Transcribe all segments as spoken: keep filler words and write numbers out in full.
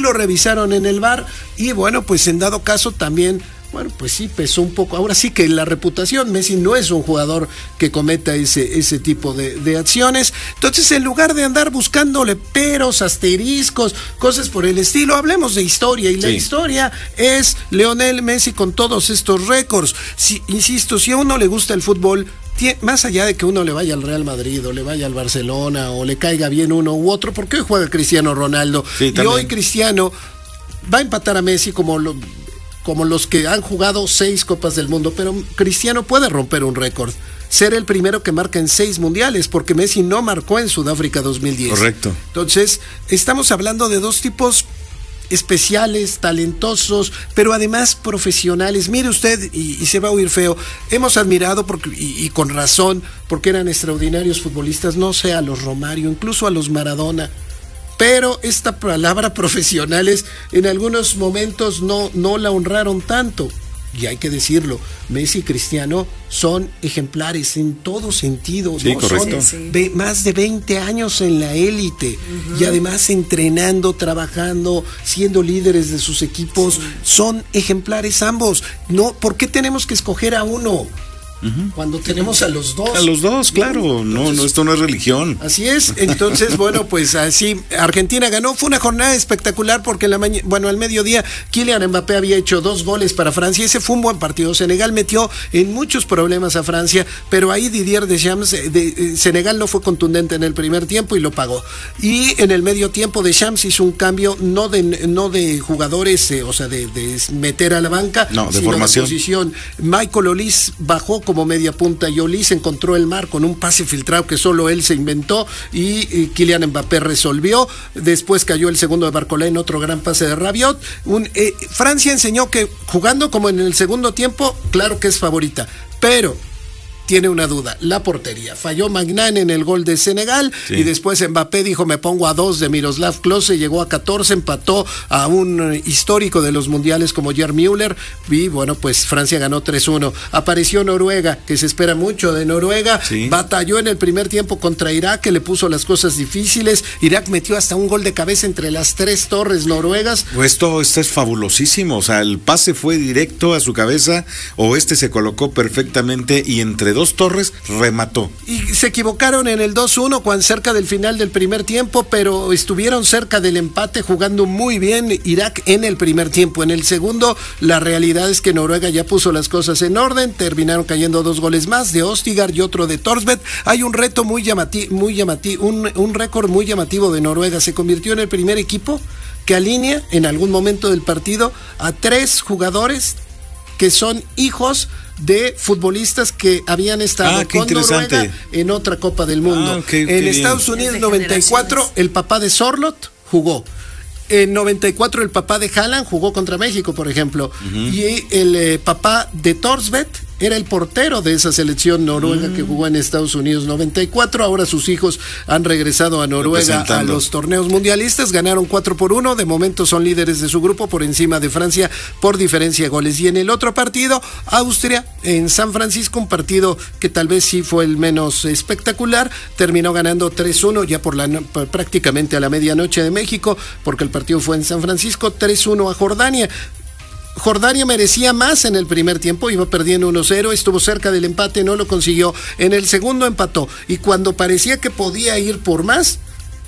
lo revisaron en el V A R y bueno, pues en dado caso también, bueno, pues sí pesó un poco. Ahora sí que la reputación, Messi no es un jugador que cometa ese, ese tipo de, de acciones. Entonces, en lugar de andar buscándole peros, asteriscos, cosas por el estilo, hablemos de historia. Y sí, la historia es Lionel Messi con todos estos récords. Si, insisto, si a uno le gusta el fútbol, más allá de que uno le vaya al Real Madrid o le vaya al Barcelona o le caiga bien uno u otro, porque hoy juega Cristiano Ronaldo. Sí, y hoy Cristiano va a empatar a Messi como lo... como los que han jugado seis Copas del Mundo, pero Cristiano puede romper un récord, ser el primero que marca en seis mundiales, porque Messi no marcó en Sudáfrica dos mil diez. Correcto. Entonces, estamos hablando de dos tipos especiales, talentosos, pero además profesionales. Mire usted, y, y se va a oír feo, hemos admirado, porque, y, y con razón, porque eran extraordinarios futbolistas, no sé, a los Romario, incluso a los Maradona. Pero esta palabra profesionales en algunos momentos no, no la honraron tanto. Y hay que decirlo, Messi y Cristiano son ejemplares en todo sentido. Sí, ¿no? correcto. Son ve, más de veinte años en la élite, uh-huh. y además entrenando, trabajando, siendo líderes de sus equipos. Sí. Son ejemplares ambos. No, ¿por qué tenemos que escoger a uno? Uh-huh. Cuando tenemos a los dos. A los dos, claro. No, Entonces, no, esto no es religión. Así es. Entonces, bueno, pues así Argentina ganó. Fue una jornada espectacular porque en la mañana, bueno, al mediodía Kylian Mbappé había hecho dos goles para Francia. Ese fue un buen partido. Senegal metió en muchos problemas a Francia, pero ahí Didier Deschamps de, de Senegal no fue contundente en el primer tiempo y lo pagó. Y en el medio tiempo Deschamps hizo un cambio no de no de jugadores, eh, o sea, de, de meter a la banca, no, de sino formación. De posición. Michael Olise bajó como media punta y Olise encontró el mar con un pase filtrado que solo él se inventó y, y Kylian Mbappé resolvió. Después cayó el segundo de Barcola en otro gran pase de Rabiot. Un, eh, Francia enseñó que jugando como en el segundo tiempo, claro que es favorita, pero tiene una duda, la portería. Falló Magnan en el gol de Senegal, sí. Y después Mbappé dijo me pongo a dos de Miroslav Klose, llegó a catorce, empató a un histórico de los mundiales como Gerd Müller y bueno, pues Francia ganó tres uno. Apareció Noruega, que se espera mucho de Noruega, sí. Batalló en el primer tiempo contra Irak, que le puso las cosas difíciles. Irak metió hasta un gol de cabeza entre las tres torres noruegas. Pues esto, esto es fabulosísimo, o sea, el pase fue directo a su cabeza, o este se colocó perfectamente y entre dos dos torres remató. Y se equivocaron en el dos uno cuando cerca del final del primer tiempo, pero estuvieron cerca del empate jugando muy bien Irak en el primer tiempo. En el segundo, la realidad es que Noruega ya puso las cosas en orden, terminaron cayendo dos goles más de Ostigar y otro de Thorsvedt. Hay un reto muy llamativo, muy llamativo, un, un récord muy llamativo de Noruega. Se convirtió en el primer equipo que alinea en algún momento del partido a tres jugadores que son hijos de futbolistas que habían estado ah, con Noruega en otra Copa del Mundo. Ah, okay, en Estados bien. Unidos noventa y cuatro el papá de Sorloth jugó. En noventa y cuatro el papá de Haaland jugó contra México, por ejemplo. Uh-huh. Y el eh, papá de Thorsvedt era el portero de esa selección noruega mm. que jugó en Estados Unidos noventa y cuatro. Ahora sus hijos han regresado a Noruega a los torneos mundialistas. Ganaron cuatro por uno. De momento son líderes de su grupo por encima de Francia por diferencia de goles. Y en el otro partido, Austria en San Francisco, un partido que tal vez sí fue el menos espectacular, terminó ganando tres uno ya por la prácticamente a la medianoche de México, porque el partido fue en San Francisco. Tres uno a Jordania. Jordania merecía más en el primer tiempo, iba perdiendo uno cero, estuvo cerca del empate, no lo consiguió. En el segundo empató y cuando parecía que podía ir por más,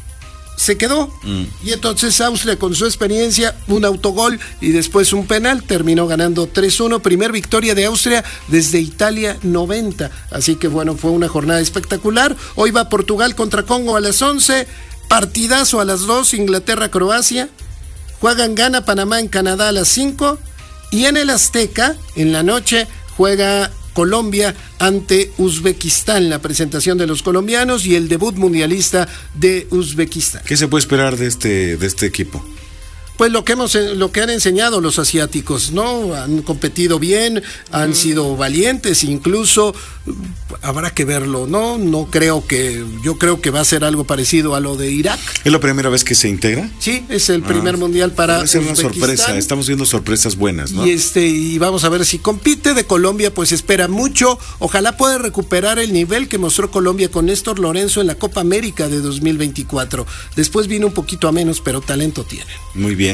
se quedó. Mm. Y entonces Austria, con su experiencia, un autogol y después un penal, terminó ganando tres uno. Primer victoria de Austria desde Italia noventa. Así que bueno, fue una jornada espectacular. Hoy va Portugal contra Congo a las once. Partidazo a las dos, Inglaterra-Croacia. Juegan Ghana, Panamá en Canadá a las cinco. Y en el Azteca, en la noche, juega Colombia ante Uzbekistán, la presentación de los colombianos y el debut mundialista de Uzbekistán. ¿Qué se puede esperar de este, de este equipo? Pues lo que hemos, lo que han enseñado los asiáticos, ¿no? Han competido bien, han sido valientes, incluso habrá que verlo, ¿no? No creo que, yo creo que va a ser algo parecido a lo de Irak. ¿Es la primera vez que se integra? Sí, es el primer ah, mundial para Puede ser una sorpresa, estamos viendo sorpresas buenas, ¿no? Y este, y vamos a ver si compite. De Colombia, pues espera mucho, ojalá pueda recuperar el nivel que mostró Colombia con Néstor Lorenzo en la Copa América de dos mil veinticuatro. Después vino un poquito a menos, pero talento tiene. Muy bien.